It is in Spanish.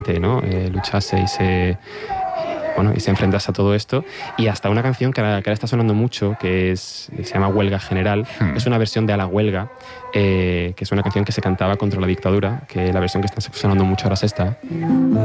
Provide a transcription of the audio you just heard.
¿no? Luchase y se enfrentase a todo esto. Y hasta una canción que ahora está sonando mucho, se llama Huelga General. Es una versión de A la Huelga, que es una canción que se cantaba contra la dictadura, que la versión que está sonando mucho ahora es esta.